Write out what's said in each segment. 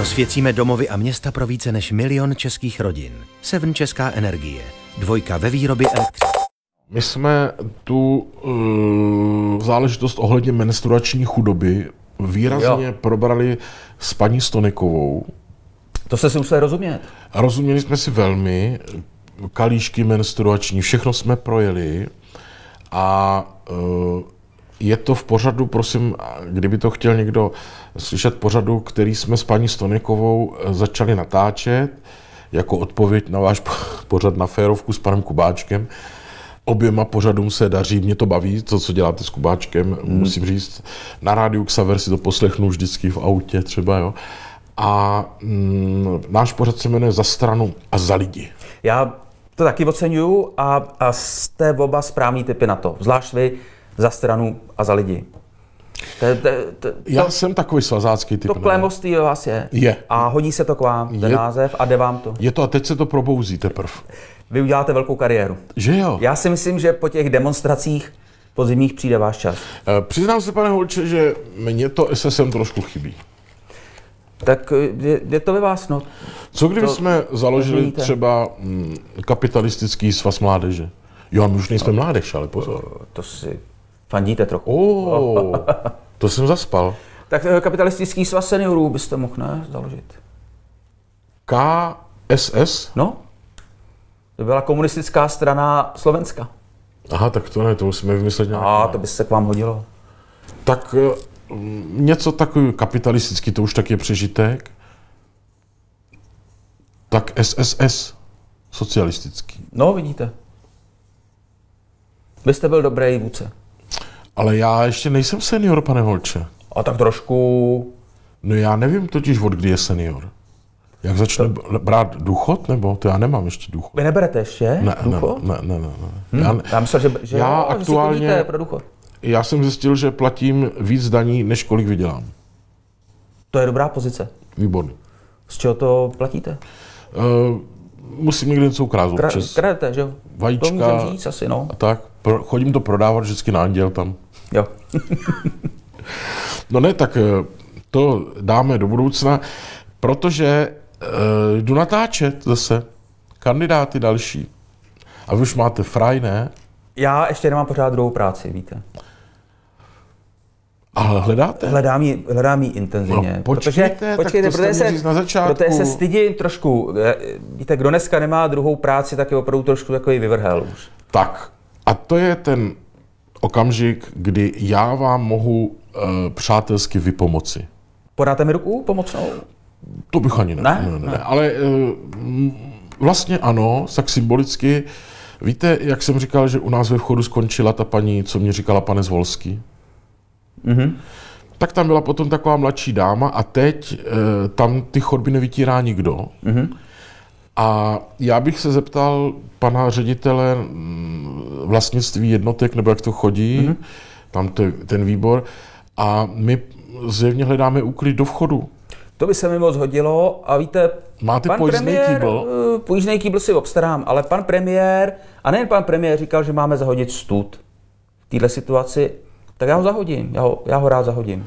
Osvěcíme domovy a města pro více než 1 000 000 českých rodin. Seven Česká energie. 2 ve výrobě elektřiny. My jsme tu záležitost ohledně menstruační chudoby výrazně probrali s paní Stonikovou. To jste si museli rozumět. Rozuměli jsme si velmi, kalíšky menstruační, všechno jsme projeli a je to v pořadu, prosím, kdyby to chtěl někdo slyšet pořadu, který jsme s paní Stonikovou začali natáčet, jako odpověď na váš pořad na férovku s panem Kubáčkem. Oběma pořadům se daří, mě to baví, to, co děláte s Kubáčkem, musím říct. Na rádiu Xaver si to poslechnu vždycky v autě třeba, jo. A náš pořad se jmenuje Za stranu a za lidi. Já to taky oceňuju a jste oba správný typy na to. Zvlášť vy za stranu a za lidi. Já jsem takový svazácký typ. To klémoství ve vás je. Je. A hodí se to k vám, ten název, a jde vám to. Je to a teď se to probouzí teprv. Vy uděláte velkou kariéru. Že jo? Já si myslím, že po těch demonstracích podzimních přijde váš čas. Přiznám se, pane Holče, že mně to SSM trošku chybí. Tak je to ve vás, no. Co kdyby jsme založili třeba kapitalistický svaz mládeže? Jo, a my už nejsme mládež, ale pozor. To si fandíte trochu. To jsem zaspal. Tak kapitalistický svaz seniorů byste mohl, ne, založit. KSS? No. To byla komunistická strana Slovenska. Aha, tak to ne, to musíme vymyslet nějak. To by se k vám hodilo. Tak něco takový kapitalistický, to už tak je přežitek. Tak SSS, socialistický. No, vidíte. Vy jste byl dobrý vůdce. Ale já ještě nejsem senior, pane Holče. A tak trošku... No já nevím totiž, od kdy je senior. Jak začne brát důchod, nebo? To já nemám ještě důchod. Vy neberete ještě důchod? Ne. Já myslel, že já jo, aktuálně, že si pro důchod. Já jsem zjistil, že platím víc daní, než kolik vydělám. To je dobrá pozice. Výborný. Z čeho to platíte? Musím někde něco ukrást občas. Kradete, že jo? Vajíčka. To můžem říct asi, no. A tak. Chodím to prodávat vždycky na Anděl tam. Jo. No ne, tak to dáme do budoucna, protože jdu natáčet zase kandidáty další. A vy už máte fraj, ne? Já ještě nemám pořád druhou práci, víte. Ale hledáte? Hledám ji intenzivně. No, počkejte, protože se stydím trošku. Víte, kdo dneska nemá druhou práci, tak je opravdu trošku takový vyvrhel už. Tak. A to je ten okamžik, kdy já vám mohu přátelsky vypomoci. Podáte mi ruku pomocnou? To bych ani ne. Ale vlastně ano, tak symbolicky. Víte, jak jsem říkal, že u nás ve vchodu skončila ta paní, co mě říkala pane Zvolský? Mm-hmm. Tak tam byla potom taková mladší dáma a teď tam ty chodby nevytírá nikdo. Mm-hmm. A já bych se zeptal pana ředitele vlastnictví jednotek, nebo jak to chodí, tam ten výbor, a my zjevně hledáme úklid do vchodu. To by se mi moc hodilo a víte, máte pan premiér, pojízdnej kýbl si obstarám, ale pan premiér, a nejen pan premiér, říkal, že máme zahodit stud v této situaci, tak já ho zahodím, já ho rád zahodím.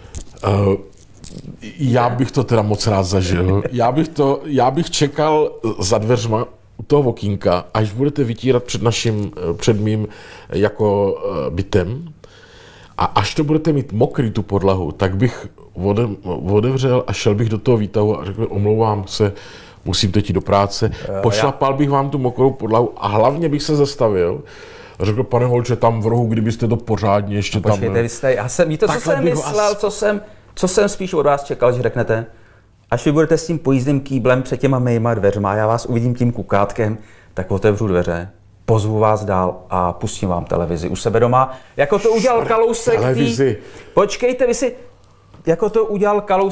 Já bych to teda moc rád zažil. Já bych čekal za dveřma u toho okýnka, až budete vytírat před mým jako bytem, a až to budete mít mokrý tu podlahu, tak bych otevřel a šel bych do toho výtahu a řekl, omlouvám se, musím teď jít do práce. Pošlapal bych vám tu mokrou podlahu a hlavně bych se zastavil a řekl, pane Holče, tam v rohu, kdybyste to pořádně ještě tam... Počkejte, víte, co jsem myslel, co jsem spíš od vás čekal, že řeknete, až vy budete s tím pojízdným kýblem před těma mýma dveřma a já vás uvidím tím kukátkem, tak otevřu dveře, pozvu vás dál a pustím vám televizi u sebe doma, jako to udělal Kalousek. Televizi. Počkejte, jako to udělal Kalousek